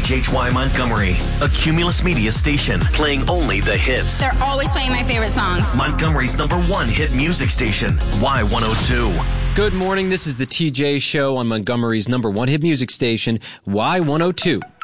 WHHY Montgomery, a Cumulus Media station playing only the hits. They're always playing my favorite songs. Montgomery's #1 hit music station, Y102. Good morning. This is the TJ Show on Montgomery's #1 hit music station, Y102.